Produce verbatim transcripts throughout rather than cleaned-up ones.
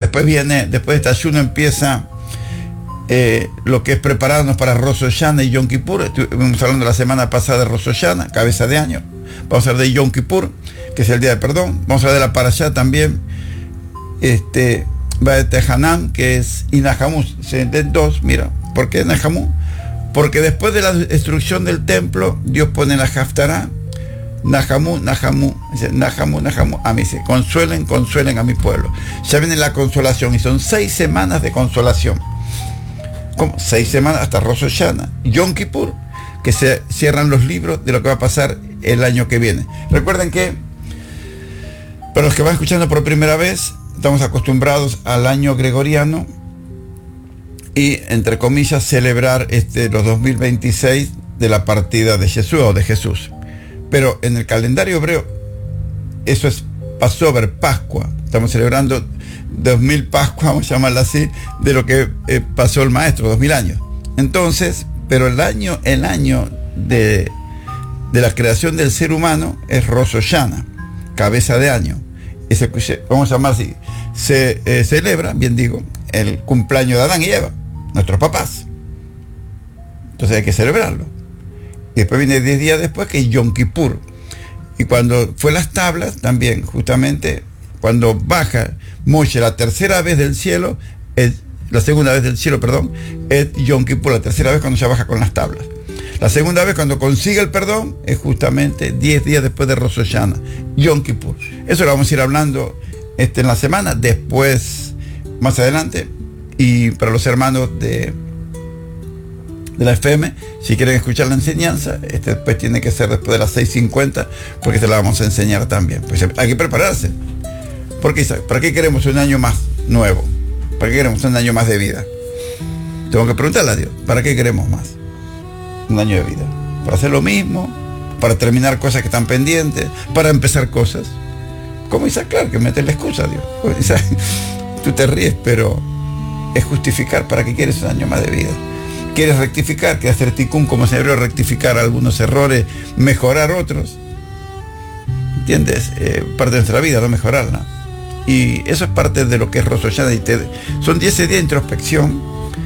Después viene, después de este ayuno empieza eh, lo que es prepararnos para Rosh Hashanah y Yom Kippur. Estuvimos hablando la semana pasada de Rosh Hashanah, cabeza de año. Vamos a hablar de Yom Kippur, que es el día de perdón. Vamos a hablar de la Parashá también. Este, Vaete Hanan, que es Inahamú. Se entienden dos, mira, ¿por qué Inahamú? Porque después de la destrucción del templo, Dios pone la Haftará. Nahamú, Nahamú, Nahamú, Nahamú, a mí dice, consuelen, consuelen a mi pueblo. Ya viene la consolación y son seis semanas de consolación. ¿Cómo? Seis semanas hasta Rosh Hashanah, Yom Kippur, que se cierran los libros de lo que va a pasar el año que viene. Recuerden que, para los que van escuchando por primera vez, estamos acostumbrados al año gregoriano y, entre comillas, celebrar este, los dos mil veintiséis de la partida de Jesús o de Jesús. Pero en el calendario hebreo, eso es Passover, Pascua. Estamos celebrando dos mil Pascua, vamos a llamarla así, de lo que eh, pasó el maestro, dos mil años. Entonces, pero el año, el año de, de la creación del ser humano es Rosh Hashanah, cabeza de año. Y se, vamos a llamar así, se eh, celebra, bien digo, el cumpleaños de Adán y Eva, nuestros papás. Entonces hay que celebrarlo. Y después viene diez días después, que es Yom Kippur. Y cuando fue las tablas, también, justamente, cuando baja Moshe la tercera vez del cielo, es, la segunda vez del cielo, perdón, es Yom Kippur, la tercera vez cuando se baja con las tablas. La segunda vez cuando consigue el perdón es justamente diez días después de Rosh Hashanah, Yom Kippur. Eso lo vamos a ir hablando este, en la semana, después, más adelante. Y para los hermanos de... de la F M, si quieren escuchar la enseñanza, este después tiene que ser después de las seis cincuenta, porque se la vamos a enseñar también. Pues hay que prepararse. Porque, ¿para qué queremos un año más nuevo? ¿Para qué queremos un año más de vida? Tengo que preguntarle a Dios, ¿para qué queremos más? Un año de vida. ¿Para hacer lo mismo? ¿Para terminar cosas que están pendientes? ¿Para empezar cosas? Como Isaac, claro, que meterle excusa a Dios. Isaac, tú te ríes, pero es justificar para qué quieres un año más de vida. Quieres rectificar, quieres hacer ticún, como se debería rectificar algunos errores, mejorar otros. ¿Entiendes? Eh, parte de nuestra vida, no mejorarla. Y eso es parte de lo que es Rosh Hashanah. Son diez días de introspección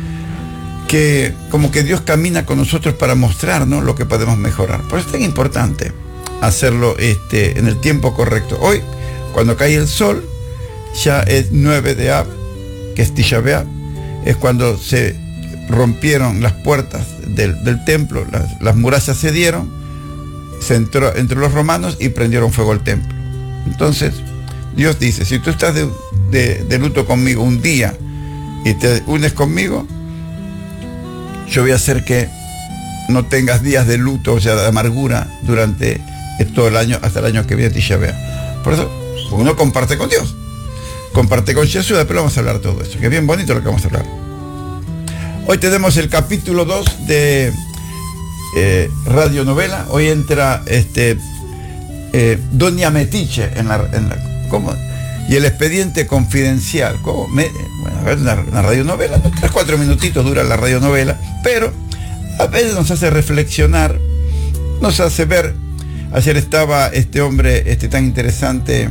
que como que Dios camina con nosotros para mostrarnos lo que podemos mejorar. Por eso es tan importante hacerlo este, en el tiempo correcto. Hoy, cuando cae el sol, ya es nueve de Av, que es Tisha B'Av, es cuando se rompieron las puertas del, del templo, las, las murallas se dieron, se entró entre los romanos y prendieron fuego al templo. Entonces Dios dice, si tú estás de, de, de luto conmigo un día y te unes conmigo, yo voy a hacer que no tengas días de luto, o sea, de amargura durante todo el año, hasta el año que viene Tisha B'Av. Por eso uno comparte con Dios, comparte con Jesús. Después vamos a hablar todo esto, que es bien bonito lo que vamos a hablar. Hoy tenemos el capítulo dos de eh, radionovela. Hoy entra este eh, Doña Metiche en la, en la ¿cómo? Y el expediente confidencial. ¿Cómo? Me, bueno, a ver, una, una radionovela, ¿no? Tres, cuatro minutitos dura la radionovela, pero a veces nos hace reflexionar, nos hace ver. Ayer estaba este hombre este tan interesante,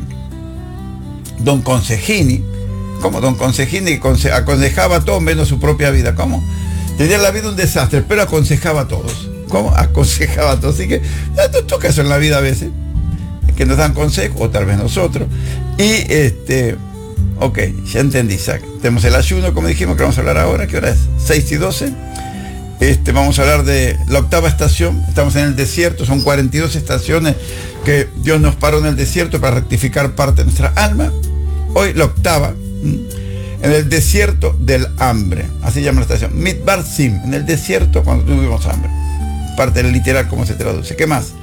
Don Consejini. Como Don Consejini, que aconsejaba a todos menos su propia vida. ¿Cómo? Tenía la vida un desastre, pero aconsejaba a todos. ¿Cómo? Aconsejaba a todos. Así que esto toca eso en la vida a veces, que nos dan consejos, o tal vez nosotros. Y este, ok, ya entendí, Isaac. Tenemos el ayuno, como dijimos, que vamos a hablar ahora. ¿Qué hora es? seis y doce. Este, vamos a hablar de la octava estación. Estamos en el desierto, son cuarenta y dos estaciones que Dios nos paró en el desierto para rectificar parte de nuestra alma. Hoy la octava, en el desierto del hambre, así llama la estación, Midbar Sim, en el desierto cuando tuvimos hambre, parte del literal como se traduce. ¿Qué más?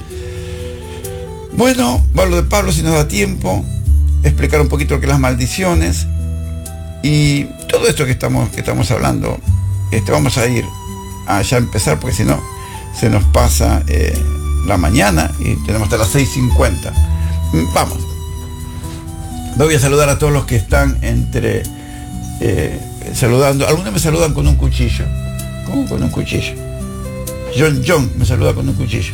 Bueno, hablo de Pablo si nos da tiempo, explicar un poquito lo que es las maldiciones y todo esto que estamos, que estamos hablando. Este, vamos a ir a ya empezar porque si no se nos pasa eh, la mañana y tenemos hasta las seis cincuenta. Vamos. Voy a saludar a todos los que están entre eh, saludando. Algunos me saludan con un cuchillo. ¿Cómo con un cuchillo? John John me saluda con un cuchillo.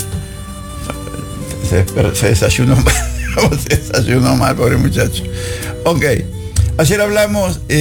Se, se desayunó mal. Se desayunó mal, pobre muchacho. Ok. Ayer hablamos. Eh,